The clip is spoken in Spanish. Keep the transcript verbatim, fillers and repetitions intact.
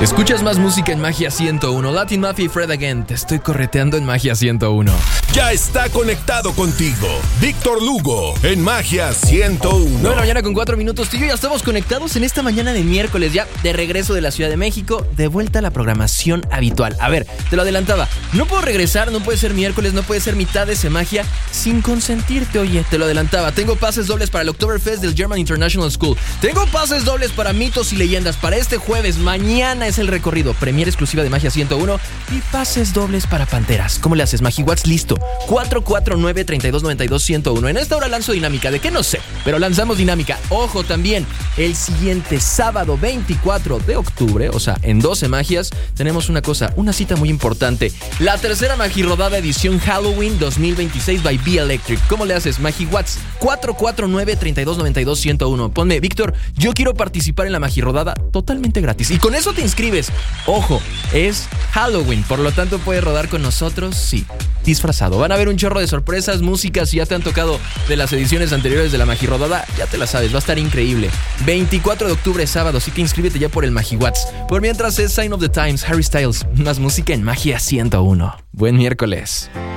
Escuchas más música en Magia ciento uno. Latin Mafia y Fred Again. Te estoy correteando en Magia ciento uno. Ya está conectado contigo Víctor Lugo en Magia ciento uno. nueve de la mañana con cuatro minutos. Tú y yo ya estamos conectados en esta mañana de miércoles, ya de regreso de la Ciudad de México, de vuelta a la programación habitual. A ver, te lo adelantaba. No puedo regresar, no puede ser miércoles, no puede ser mitad de ese Magia sin consentirte. Oye, te lo adelantaba. Tengo pases dobles para el Oktoberfest del German International School. Tengo pases dobles para mitos y leyendas para este jueves. Mañana es el recorrido, premiere exclusiva de Magia ciento uno y pases dobles para Panteras. ¿Cómo le haces, MagiWatts? Listo. cuatro cuatro nueve, tres dos nueve dos, uno cero uno. En esta hora lanzo dinámica. ¿De qué? No sé, pero lanzamos dinámica. Ojo también, el siguiente sábado veinticuatro de octubre, o sea, en doce magias, tenemos una cosa, una cita muy importante. La tercera Magirodada edición Halloween dos mil veintiséis by Be Electric. ¿Cómo le haces? MagiWatts cuatro cuatro nueve, tres dos nueve dos, uno cero uno. Ponme, Víctor, yo quiero participar en la Magirodada totalmente gratis. Y con eso te inscribes. Ojo, es Halloween, por lo tanto puedes rodar con nosotros, sí, disfrazado. Van a haber un chorro de sorpresas, músicas, si ya te han tocado de las ediciones anteriores de la Magirodada, ya te la sabes, va a estar increíble. veinticuatro de octubre, sábado, así que inscríbete ya por el MagiWatts. Por mientras es Sign of the Times, Harry Styles, más música en Magia ciento uno. Buen miércoles.